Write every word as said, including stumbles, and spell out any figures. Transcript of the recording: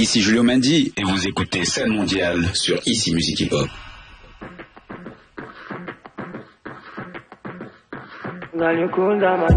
ici Julio Mendy et vous écoutez Scène Mondiale sur Ici Musique Hip Hop. Dans le cool dans ma